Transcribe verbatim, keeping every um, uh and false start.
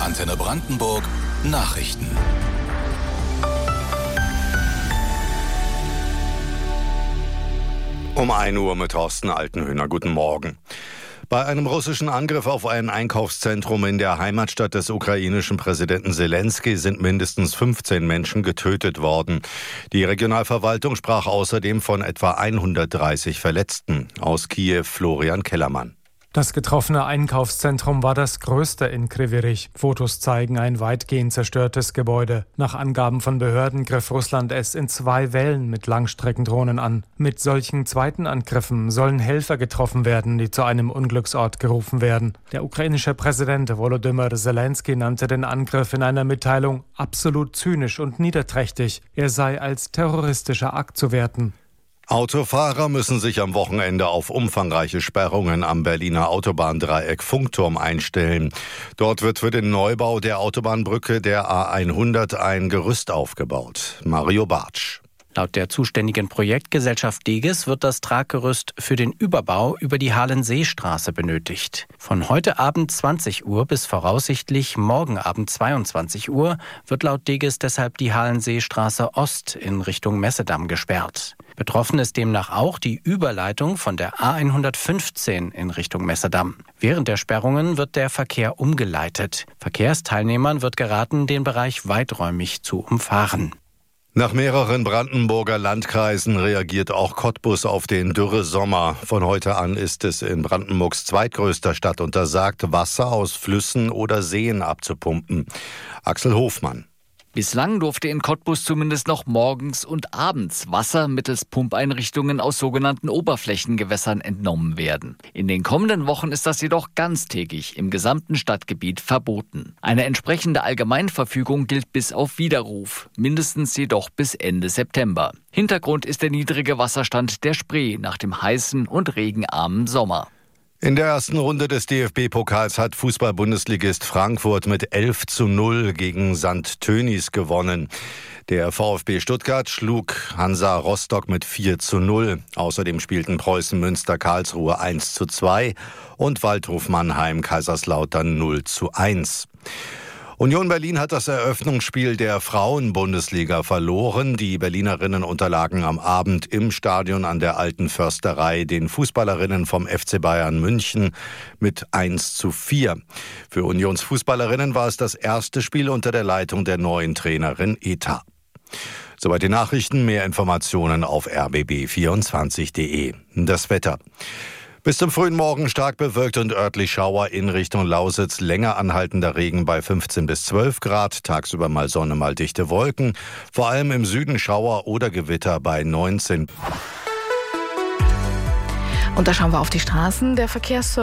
Antenne Brandenburg Nachrichten. Um ein Uhr mit Thorsten Altenhöhner. Guten Morgen. Bei einem russischen Angriff auf ein Einkaufszentrum in der Heimatstadt des ukrainischen Präsidenten Selenskyj sind mindestens fünfzehn Menschen getötet worden. Die Regionalverwaltung sprach außerdem von etwa hundertdreißig Verletzten. Aus Kiew Florian Kellermann. Das getroffene Einkaufszentrum war das größte in Kryvyi Rih. Fotos zeigen ein weitgehend zerstörtes Gebäude. Nach Angaben von Behörden griff Russland es in zwei Wellen mit Langstreckendrohnen an. Mit solchen zweiten Angriffen sollen Helfer getroffen werden, die zu einem Unglücksort gerufen werden. Der ukrainische Präsident Volodymyr Selenskyj nannte den Angriff in einer Mitteilung absolut zynisch und niederträchtig. Er sei als terroristischer Akt zu werten. Autofahrer müssen sich am Wochenende auf umfangreiche Sperrungen am Berliner Autobahndreieck Funkturm einstellen. Dort wird für den Neubau der Autobahnbrücke der A hundert ein Gerüst aufgebaut. Mario Bartsch. Laut der zuständigen Projektgesellschaft Deges wird das Traggerüst für den Überbau über die Halenseestraße benötigt. Von heute Abend zwanzig Uhr bis voraussichtlich morgen Abend zweiundzwanzig Uhr wird laut Deges deshalb die Halenseestraße Ost in Richtung Messedamm gesperrt. Betroffen ist demnach auch die Überleitung von der A hundertfünfzehn in Richtung Messedamm. Während der Sperrungen wird der Verkehr umgeleitet. Verkehrsteilnehmern wird geraten, den Bereich weiträumig zu umfahren. Nach mehreren Brandenburger Landkreisen reagiert auch Cottbus auf den Dürresommer. Von heute an ist es in Brandenburgs zweitgrößter Stadt untersagt, Wasser aus Flüssen oder Seen abzupumpen. Axel Hofmann. Bislang durfte in Cottbus zumindest noch morgens und abends Wasser mittels Pumpeinrichtungen aus sogenannten Oberflächengewässern entnommen werden. In den kommenden Wochen ist das jedoch ganztägig im gesamten Stadtgebiet verboten. Eine entsprechende Allgemeinverfügung gilt bis auf Widerruf, mindestens jedoch bis Ende September. Hintergrund ist der niedrige Wasserstand der Spree nach dem heißen und regenarmen Sommer. In der ersten Runde des D F B-Pokals hat Fußball-Bundesligist Frankfurt mit elf zu null gegen Sankt Tönnies gewonnen. Der VfB Stuttgart schlug Hansa Rostock mit vier zu null. Außerdem spielten Preußen Münster Karlsruhe eins zu zwei und Waldhof Mannheim Kaiserslautern null zu eins. Union Berlin hat das Eröffnungsspiel der Frauen-Bundesliga verloren. Die Berlinerinnen unterlagen am Abend im Stadion an der Alten Försterei den Fußballerinnen vom F C Bayern München mit eins zu vier. Für Unionsfußballerinnen war es das erste Spiel unter der Leitung der neuen Trainerin Eta. Soweit die Nachrichten, mehr Informationen auf r b b vierundzwanzig punkt d e. Das Wetter. Bis zum frühen Morgen stark bewölkt und örtlich Schauer in Richtung Lausitz. Länger anhaltender Regen bei fünfzehn bis zwölf Grad. Tagsüber mal Sonne, mal dichte Wolken. Vor allem im Süden Schauer oder Gewitter bei neunzehn. Und da schauen wir auf die Straßen. Der Verkehrsservice